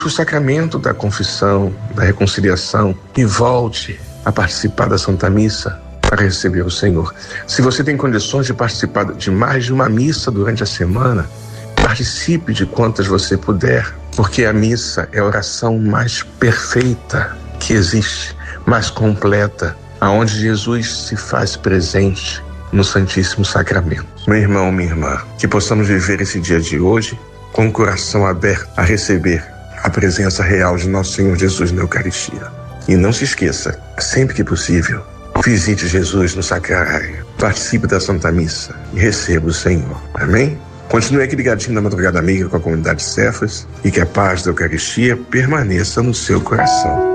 o sacramento da confissão, da reconciliação e volte a participar da Santa Missa para receber o Senhor. Se você tem condições de participar de mais de uma missa durante a semana, participe de quantas você puder, porque a missa é a oração mais perfeita que existe, mais completa, aonde Jesus se faz presente no Santíssimo Sacramento. Meu irmão, minha irmã, que possamos viver esse dia de hoje com o coração aberto a receber a presença real de nosso Senhor Jesus na Eucaristia. E não se esqueça, sempre que possível, visite Jesus no Sacrário, participe da Santa Missa e receba o Senhor. Amém? Continue aqui ligadinho na Madrugada Amiga com a comunidade Cefas e que a paz da Eucaristia permaneça no seu coração.